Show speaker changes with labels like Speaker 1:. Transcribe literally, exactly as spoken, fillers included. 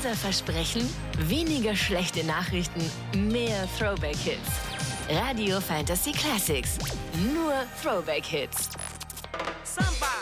Speaker 1: Unser Versprechen? Weniger schlechte Nachrichten, mehr Throwback-Hits. Radio Fantasy Classics. Nur Throwback-Hits.
Speaker 2: Somebody